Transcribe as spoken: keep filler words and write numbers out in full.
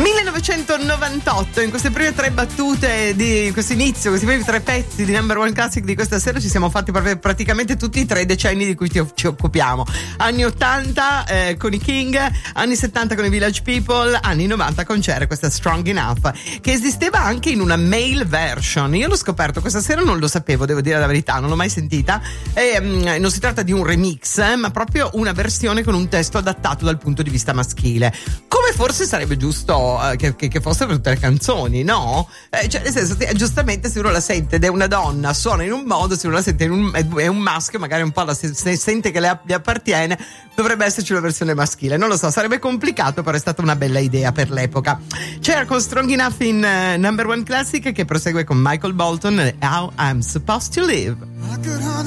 millenovecentonovantotto, in queste prime tre battute di questo inizio, questi primi tre pezzi di Number One Classic di questa sera ci siamo fatti praticamente tutti i tre decenni di cui ti, ci occupiamo. Anni ottanta eh, con i King, anni settanta con i Village People, anni novanta con Cher, questa Strong Enough, che esisteva anche in una male version. Io l'ho scoperto questa sera, non lo sapevo, devo dire la verità, non l'ho mai sentita. E, um, non si tratta di un remix, eh, ma proprio una versione con un testo adattato dal punto di vista maschile, come forse sarebbe giusto uh, che, che, che fosse per tutte le canzoni, no? Eh, cioè, nel senso, giustamente, se uno la sente ed è una donna, suona in un modo, se uno la sente in un, è un maschio, magari un po' la, se, se sente che le, le appartiene, dovrebbe esserci una versione maschile. Non lo so, sarebbe complicato, però è stata una bella idea per l'epoca. C'era con Strong Enough in uh, Number One Classic, che prosegue con Michael Bolton, How I'm Supposed to Live.